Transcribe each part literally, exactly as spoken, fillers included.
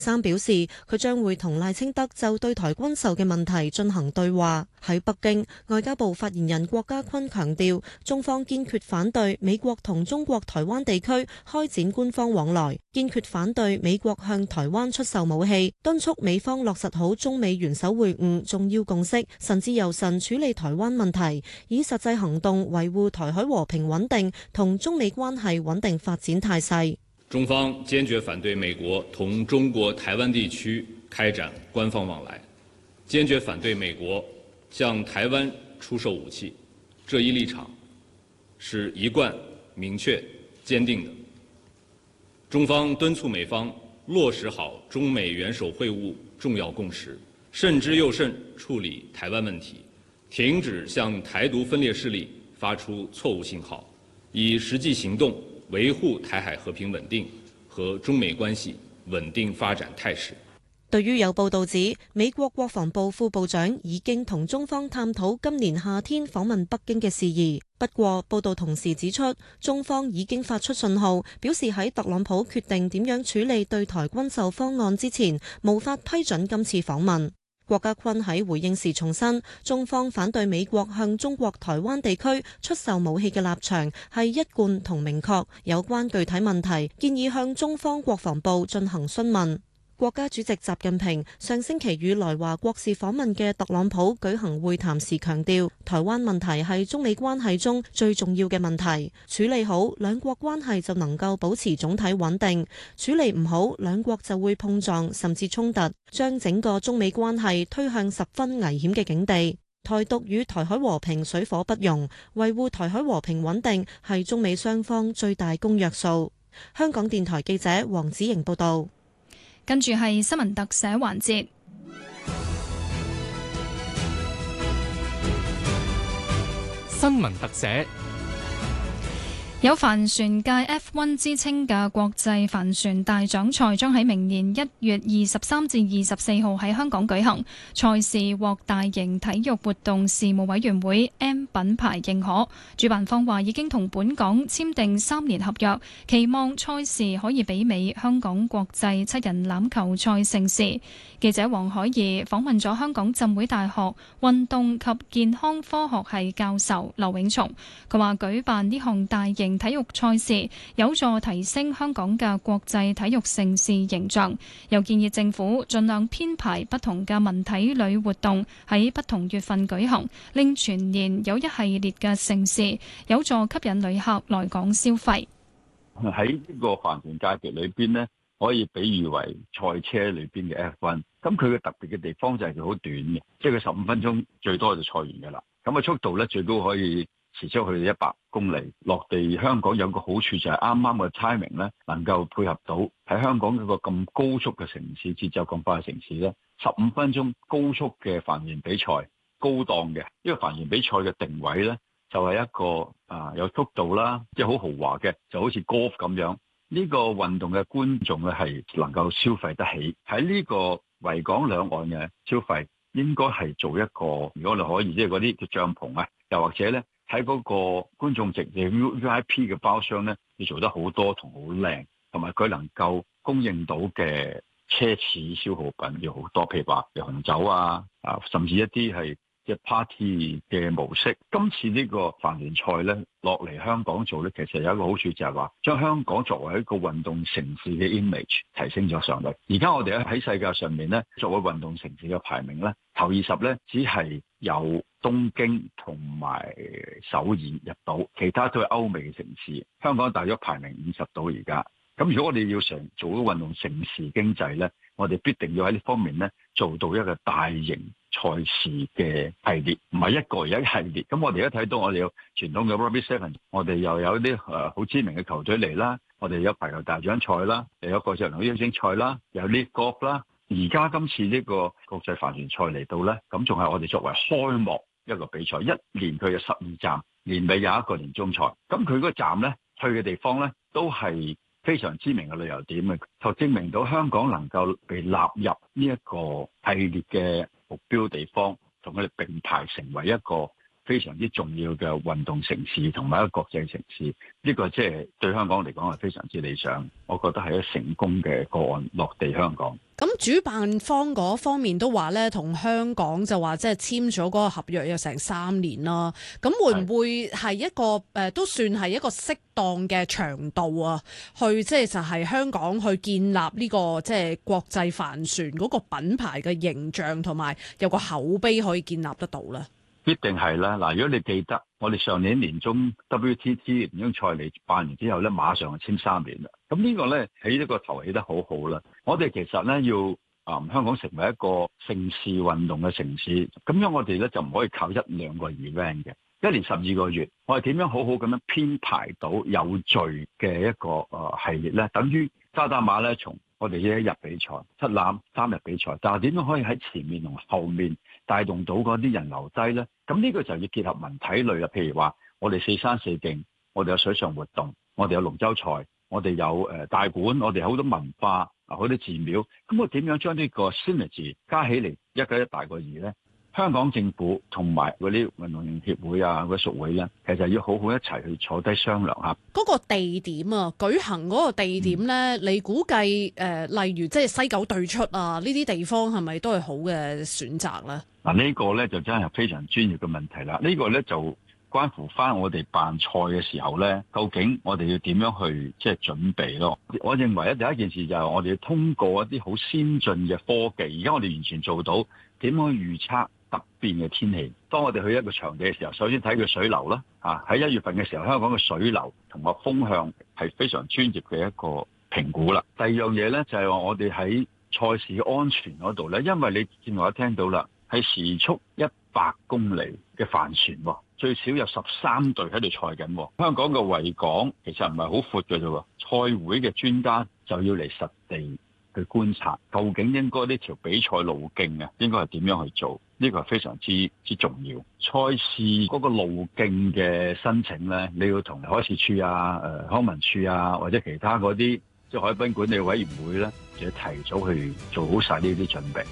三表示，佢將會同賴清德就對台軍售嘅問題進行對話。喺北京，外交部發言人郭家坤強調，中方堅決反對美國同中國台灣地區開展官方往來，堅決反對美國向台灣出售武器，敦促美方落實好中美元首會晤重要共識，慎之又慎處理台灣問題，以實際行動維護台海和平穩定同中美關係穩定發展態勢。 中方堅決反對美國同中國台灣地區開展官方往來，堅決反對美國向台灣出售武器，這一立場是一貫、明確、堅定的。中方敦促美方落實好中美元首會晤重要共識，慎之又慎處理台灣問題，停止向台獨分裂勢力發出錯誤信號，以實際行動維護台海和平穩定和中美關係穩定發展態勢。 對於有報道指美國國防部副部長已經同中方探討今年夏天訪問北京嘅事宜，不過報道同時指出，中方已經發出信號，表示喺特朗普決定點樣處理對台軍售方案之前，無法批准今次訪問。郭家坤喺回應時重申，中方反對美國向中國台灣地區出售武器嘅立場係一貫同明確，有關具體問題建議向中方國防部進行詢問。國家主席習近平上星期與來華國事訪問嘅特朗普舉行會談時強調，台灣問題係中美關係中最重要嘅問題，處理好兩國關係就能夠保持總體穩定，處理唔好兩國就會碰撞甚至衝突，將整個中美關係推向十分危險嘅境地。台獨與台海和平水火不容，維護台海和平穩定係中美雙方最大公約數。香港電台記者黃子瑩報道。 跟住係新聞特寫環節。 新聞特寫。 有帆船界 F 一 之稱嘅國際帆船大獎賽將喺明年一月二十三至二十四號喺香港舉行。賽事獲大型體育活動事務委員會 M 品牌認可。主辦方話已經同本港簽訂三年合約，期望賽事可以媲美香港國際七人欖球賽盛事。記者黃海怡訪問咗香港浸會大學運動及健康科學系教授劉永松，佢話舉辦呢項大型體育賽事有助提升香港嘅國際體育盛事形象，又建議政府盡量編排不同嘅文體旅活動喺不同月份舉行，令全年有一系列嘅盛事，有助吸引旅客來港消費。 喺呢個帆船界別裏邊呢，可以比喻為賽車裏邊嘅 F 一。咁佢嘅特別嘅地方就係佢好短嘅，即係佢十五分鐘最多就賽完㗎啦。咁嘅速度咧最高可以時速去到一百公里。落地香港有個好處就係啱啱嘅 timing 咧，能夠配合到喺香港嗰個咁高速嘅城市，節奏咁快嘅城市咧，十五分鐘高速嘅帆船比賽，高檔嘅。呢個帆船比賽嘅定位咧，就係一個啊有速度啦，即係好豪華嘅，就好似 golf 咁樣。呢個運動嘅觀眾咧係能夠消費得起。喺呢個維港兩岸嘅消費應該係做一個，如果你可以即係嗰啲叫帳篷啊，又或者咧喺嗰個觀眾席嘅 V I P 嘅包廂咧，要做得好多同好靚，同埋佢能夠供應到嘅奢侈消耗品要好多，譬如話嘅紅酒啊，啊甚至一啲係即係 party 嘅模式。今次呢個帆船賽咧落嚟香港做咧，其實有一個好處就係話將香港作為一個運動城市嘅 image 提升咗上嚟。而家我哋喺世界上面咧作為運動城市嘅排名咧，頭二十咧只係有東京同埋首爾入到，其他都係歐美嘅城市。香港大約排名五十到而家。咁如果我哋要想做到運動城市經濟咧，我哋必定要喺呢方面咧做到一個大型賽事嘅系列，唔係一個而一系列。咁我哋而家睇到我哋有傳統嘅 Rugby Seven， 我哋又有啲誒好知名嘅球隊嚟啦，我哋有排球大獎賽啦，又有國際輪椅邀請賽啦，有 League Golf 啦。而家今次呢個國際帆船賽嚟到咧，咁仲係我哋作為開幕一個比賽，一年佢有十二站，年尾有一個年終賽。咁佢嗰個站咧去嘅地方咧都係非常知名嘅旅遊點嘅，就證明到香港能夠被納入呢一個系列嘅目標地方，同佢哋並排成為一個非常之重要嘅運動城市同埋一個國際城市，呢個即係對香港嚟講係非常之理想。我覺得係一個成功嘅個案落地香港。 咁主辦方嗰方面都話咧，同香港就話即係簽咗嗰個合約有成三年啦。咁會唔會係一個誒、呃、都算係一個適當嘅長度啊？去即係就係香港去建立呢、這個即係國際帆船嗰個品牌嘅形象，同埋有個口碑可以建立得到咧？ 必定係啦。嗱，如果你記得我哋上年年中 W T T 年中賽嚟辦完之後咧，馬上就簽三年啦。咁呢個咧起呢個頭起得好好啦。我哋其實咧要啊、呃、香港成為一個盛事運動嘅城市，咁樣我哋咧就唔可以靠一兩個 event 嘅，一年十二個月，我哋點樣好好咁樣編排到有序嘅一個誒、呃、系列咧？等於渣打馬咧，從我哋一日比賽，七欖三日比賽，但係點樣可以喺前面同後面帶動到嗰啲人留低呢？咁呢個就要結合文體類啦。譬如話，我哋四山四徑，我哋有水上活動，我哋有龍舟賽，我哋有誒大館，我哋有好多文化啊，好多寺廟。咁我點樣將呢個 synergy 加起嚟，一加一大過二呢？香港政府同埋嗰啲運動員協會啊、嗰啲屬會咧，其實要好好一齊去坐低商量下嗰個地點啊，舉行嗰個地點咧，嗯、你估計誒、呃，例如即係西九對出啊，呢啲地方係咪都係好嘅選擇咧？嗱， 呢個咧就真係非常專業嘅問題啦。呢、呢個咧就關乎翻我哋辦賽嘅時候咧，究竟我哋要點樣去即係準備咯？我認為咧第一件事就係我哋要通過一啲好先進嘅科技，而家我哋完全做到點樣預測突變嘅天氣。當我哋去一個場地嘅時候，首先睇佢水流啦，啊喺一月份嘅時候，香港嘅水流同埋風向係非常專業嘅一個評估啦。第二樣嘢咧就係話我哋喺賽事嘅安全嗰度咧，因為你見我一聽到啦，係時速一百公里嘅帆船，最少有十三隊喺度賽緊。香港嘅維港其實唔係好闊嘅啫，賽會嘅專家就要嚟實地去觀察，究竟應該呢條比賽路徑啊，應該係點樣去做？呢個係非常之之重要。賽事嗰個路徑嘅申請咧，你要同海事處啊、誒康文署啊，或者其他嗰啲即係海濱管理委員會咧，就要提早去做好晒呢啲準備。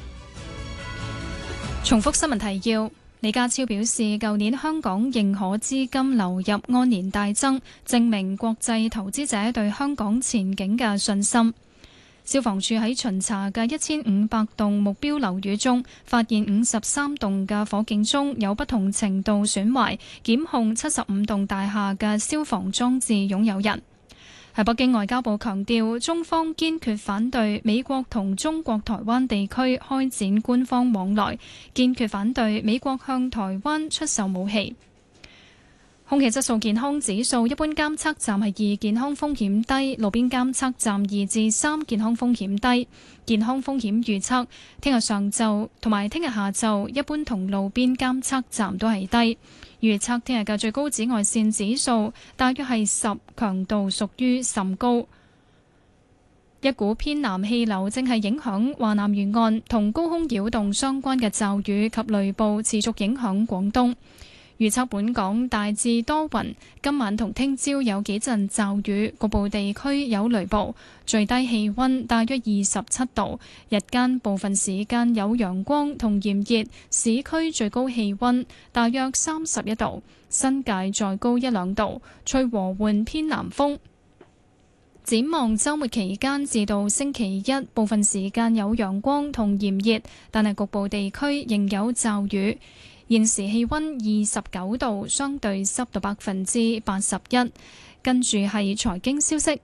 重複新聞提要。李家超表示，舊年香港認可資金流入按年大增，證明國際投資者對香港前景嘅信心。消防處喺巡查嘅一千五百棟目標樓宇中，發現五十三棟嘅火警鐘有不同程度損壞，檢控七十五棟大廈嘅消防裝置擁有人。喺北京，外交部強調，中方堅決反對美國同中國台灣地區開展官方往來，堅決反對美國向台灣出售武器。空氣質素健康指數，一般監測站係二，健康風險低；路邊監測站二至三，健康風險低。健康風險預測，聽日上晝同埋聽日下晝，一般同路邊監測站都係低。預測聽日嘅最高紫外線指數大約係十，強度屬於甚高。一股偏南氣流正係影響華南沿岸，同高空擾動相關嘅驟雨及雷暴持續影響廣東。預測本港大致多雲，今晚同聽朝有幾陣驟雨，局部地區有雷暴，最低氣溫大約二十七度，日間部分時間有陽光同炎熱，市區最高氣溫大約三十一度，新界再高一兩度，吹和緩偏南風。展望週末期間至到星期一，部分時間有陽光同炎熱，但係局部地區仍有驟雨。現時氣溫二十九度，相對濕度百分之八十一。跟住係財經消息。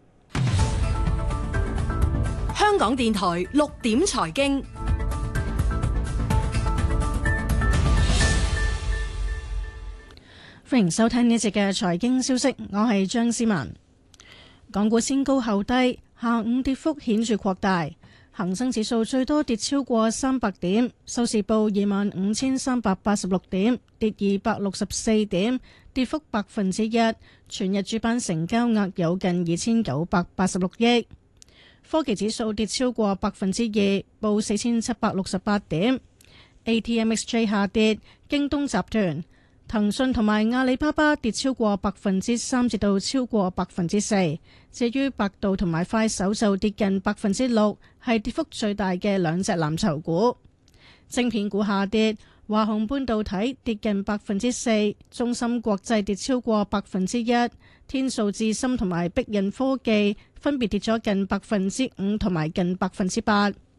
香港電台六點財經， 歡迎收聽呢一節嘅財經消息，我係張思文。港股先高後低，下午跌幅顯著擴大。恒生指數最多跌超過三百點，收市報二萬五千三百八十六點，跌二百六十四點，跌幅百分之一。全日主板成交額有近二千九百八十六億。科技指數跌超過百分之二，報四千七百六十八點。A T M X J 下跌，京東集團、騰訊同埋阿里巴巴跌超過百分之三至到超過百分之四，至於百度同埋快手就跌近百分之六，係跌幅最大嘅兩隻藍籌股。晶片股下跌， 華虹半導體跌近百分之四，中芯國際跌超過百分之一，天數智深同埋碧印科技分別跌咗近百分之五同埋近百分之八。